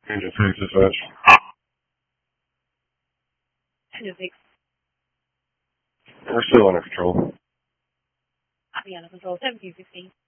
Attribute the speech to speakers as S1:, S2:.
S1: Engine 3 dispatch.
S2: Engine 6.
S1: We're still under control.
S2: Copy under control. 1716.